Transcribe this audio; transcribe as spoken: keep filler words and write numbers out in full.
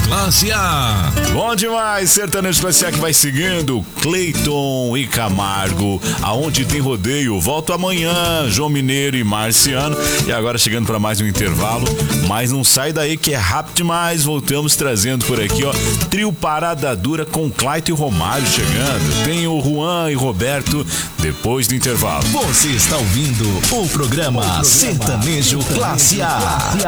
Classe A. Bom demais, Sertanejo Classe A que vai seguindo. Cleiton e Camargo, aonde tem rodeio. Volto amanhã, João Mineiro e Marciano. E agora chegando para mais um intervalo. Mas não sai daí que é rápido demais. Voltamos trazendo por aqui, ó, trio Parada Dura com Cleiton e Romário chegando. Tem o Juan e Roberto depois do intervalo. Você está ouvindo o programa, o programa Sertanejo Classe A.